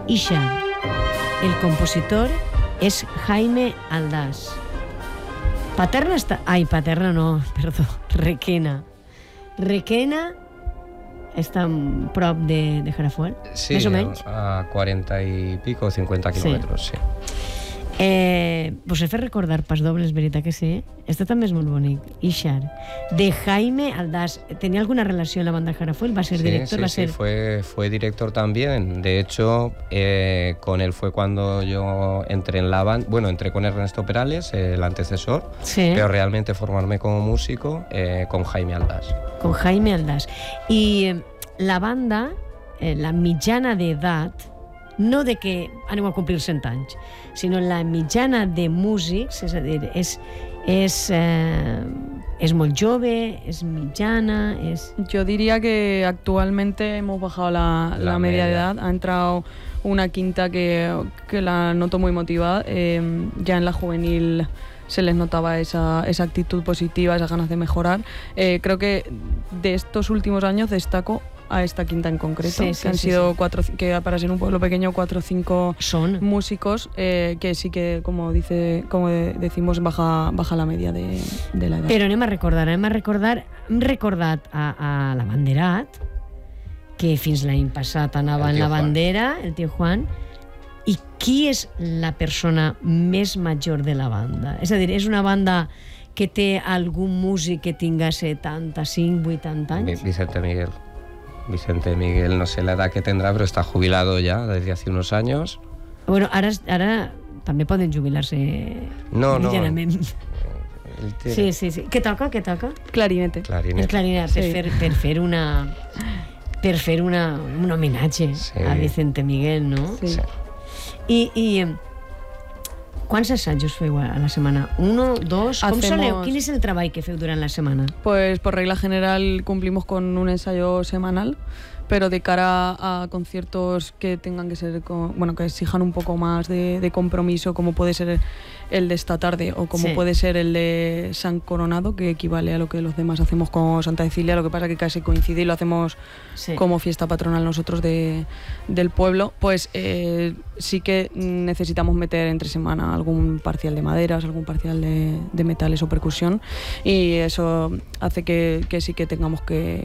Ishar. El compositor és Jaime Aldás. Paterna està... Ai, Paterna no, perdó, Requena. Requena està prop de Jarafuel, sí, més o menys. A 40 y pico, 50 kilómetros, sí. Vos he fet recordar pas dobles, veritat que sí. Este també és molt bonic, Ishar, de Jaime Aldás. ¿Tenía alguna relación la banda Jarafuel? ¿Va a ser director? Sí, fue director también. De hecho, con él fue cuando yo entré en la banda. Bueno, entré con Ernesto Perales, el antecesor, sí. Pero realmente formarme como músico con Jaime Aldás. Con Jaime Aldás. I la banda, la mitjana d'edat, no de que aneu a complir 100 anys, sinó la mitjana de músics, és a dir, es molt jove, es mitjana, es... Yo diría que actualmente hemos bajado la media de edad. Ha entrado una quinta que la noto muy motivada. Ya en la juvenil se les notaba esa actitud positiva, esas ganas de mejorar. Creo que de estos últimos años destaco a esta quinta en concreto, que han sido 4, que para ser un pueblo pequeño 4 o 5 músicos, que sí que, como decimos, baja la media de la edad. Però anem a recordar, hem recordat a l'Abanderat, que fins l'any passat anava en la bandera, el tio Juan, i qui és la persona més major de la banda? És a dir, és una banda que té algun músic que tinga 75, 80 anys? Vicente Miguel, no sé la edad que tendrá, pero está jubilado ya desde hace unos años. Bueno, ara també poden jubilar-se mitjanament. Sí. Què toca? Clarinete. El clarinet, sí. per fer un homenatge a Vicente Miguel, ¿no? Sí. I quants assajos feu a la setmana? 1, 2? Com soleu? Quin és el treball que feu durant la setmana? Pues por regla general cumplimos con un ensayo semanal, pero de cara a conciertos que tengan que ser, que exijan un poco más de compromiso, como puede ser el de esta tarde o como puede ser el de San Coronado, que equivale a lo que los demás hacemos con Santa Cecilia, lo que pasa que casi coincide y lo hacemos como fiesta patronal nosotros del pueblo, pues sí que necesitamos meter entre semana algún parcial de maderas, algún parcial de metales o percusión, y eso hace que sí que tengamos que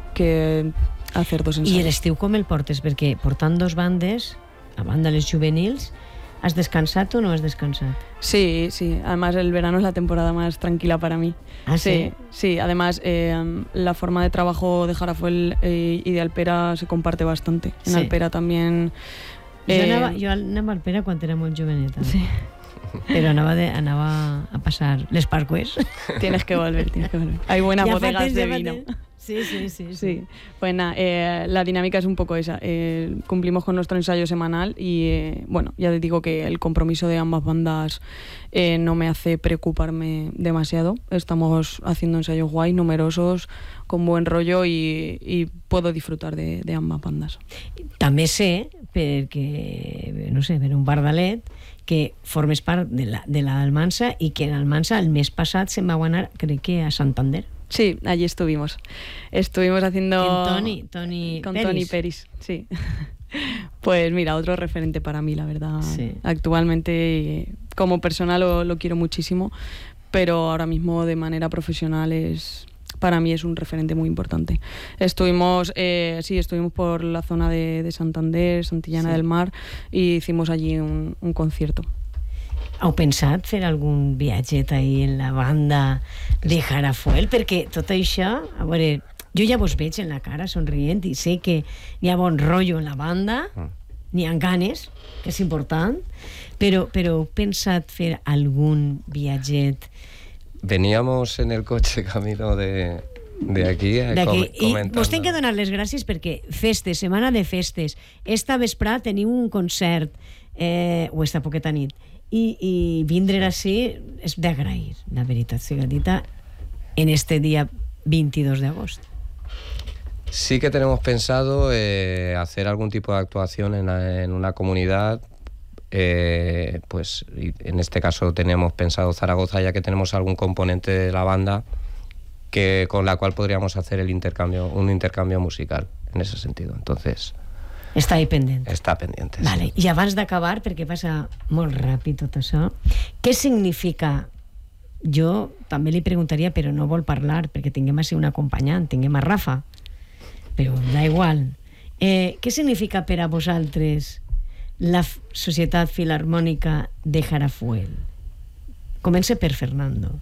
hacer 2 ensayos. I l'estiu com el portes? Perquè portant 2 bandes, a banda les juvenils, ¿has descansado o no has descansado? Sí. Además el verano es la temporada más tranquila para mí. ¿Ah, sí? Sí. Además la forma de trabajo de Jarafuel y de Alpera se comparte bastante. En Alpera también... Jo anava a Alpera quan era molt joveneta. Sí. Pero anava a pasar les Pascues. Tienes que volver. Hay buenas bodegas de vino. Sí. Pues nada, la dinámica es un poco esa. Cumplimos con nuestro ensayo semanal y ya te digo que el compromiso de ambas bandas no me hace preocuparme demasiado. Estamos haciendo ensayos guays, numerosos, con buen rollo y puedo disfrutar de ambas bandas. També sé, perquè, no sé, per un bardalet, que formes part de l'Almansa i que en Almansa el mes passat se'n va anar, crec que a Santander. Sí, allí estuvimos. Estuvimos haciendo... Con Toni Peris, sí. Pues mira, otro referente para mí, la verdad. Sí. Actualmente, como persona lo quiero muchísimo, pero ahora mismo de manera profesional para mí es un referente muy importante. Estuvimos por la zona de Santander, Santillana del Mar, y hicimos allí un concierto. Heu pensat fer algun viatget ahir en la banda de Jarafuel? Perquè tot això, a veure, jo ja vos veig en la cara somrient i sé que hi ha bon rotllo en la banda, n'hi ha ganes, que és important, però heu pensat fer algun viatget? Veníamos en el coche camino de aquí comentando. Vos tenc que donar les gràcies perquè festes, setmana de festes, esta vesprà teniu un concert, o esta poqueta nit, i vindre així és d'agrair, la veritat siga dita, en este día 22 de agosto. Sí que tenemos pensado hacer algún tipo de actuación en una comunidad, pues en este caso tenemos pensado Zaragoza, ya que tenemos algún componente de la banda con la cual podríamos hacer un intercambio musical en ese sentido. Entonces Està ahí pendent. Està pendent, vale. sí. I abans d'acabar, perquè passa molt ràpid tot això, què significa? Jo també li preguntaria, però no vol parlar, perquè tinguem així un acompanyant, tinguem a Rafa, però da igual. Què significa per a vosaltres la Societat Filarmònica de Jarafuel? Comence per Fernando.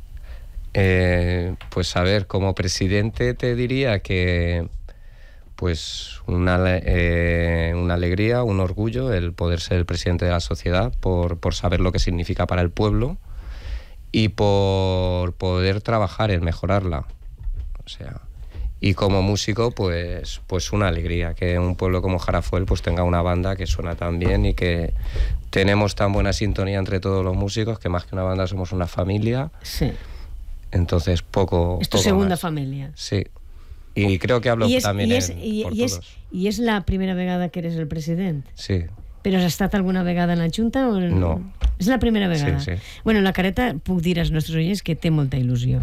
Pues a ver, como presidente te diría que pues una alegría, un orgullo el poder ser el presidente de la sociedad por saber lo que significa para el pueblo y por poder trabajar en mejorarla. O sea, y como músico pues una alegría que un pueblo como Jarafuel pues tenga una banda que suena tan bien y que tenemos tan buena sintonía entre todos los músicos que más que una banda somos una familia. Sí. Entonces poco. Es tu segunda familia. Sí. Y creo que hablo también por todos. ¿Y es la primera vegada que eres el presidente? Sí. Però has estat alguna vegada en la Junta? O No. És la primera vegada? Sí, sí. Bueno, la Careta puc dir als nostres oients que té molta il·lusió.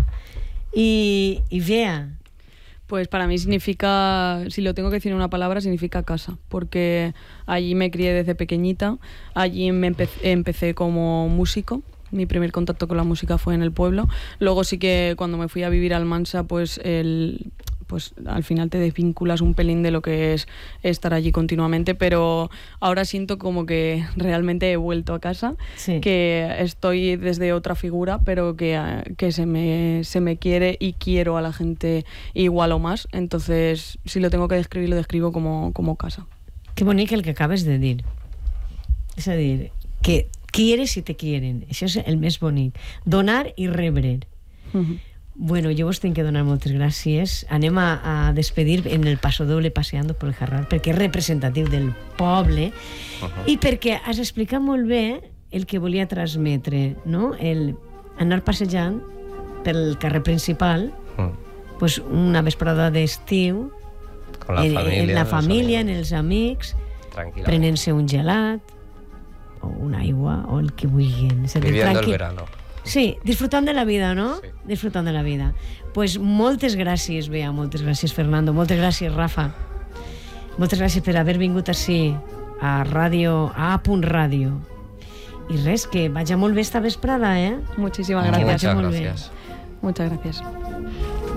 Y Bea. Pues para mí significa, si lo tengo que decir en una palabra, significa casa, porque allí me crié desde pequeñita, allí empecé como músico. Mi primer contacto con la música fue en el pueblo. Luego sí que cuando me fui a vivir a Almansa, pues al final te desvinculas un pelín de lo que es estar allí continuamente, pero ahora siento como que realmente he vuelto a casa, sí. Que estoy desde otra figura, pero que se me quiere y quiero a la gente igual o más. Entonces, si lo tengo que describir, lo describo como casa. Qué bonito el que acabes de dir. És a dir, que quieres y te quieren. Això és el més bonic. Donar i rebre. Bueno, jo vos tinc que donar moltes gràcies. Anem a despedir en el Paso Doble Paseando por el Jarral, perquè és representatiu del poble i perquè has explicat molt bé el que volia transmetre, no? El anar passejant pel carrer principal, pues una vesprada d'estiu, en la família, en els amics, prenent-se un gelat o una aigua o el que vulguin. Viviendo el verano. Sí, disfrutant de la vida, no? Sí. Disfrutant de la vida. Pues moltes gràcies, Bea, moltes gràcies, Fernando, moltes gràcies, Rafa. Moltes gràcies per haver vingut així a ràdio, a A.Radio. I res, que vagi molt bé esta vesprada, ¿eh? Muchísimas gracias. Muchas gracias. Muchas gracias.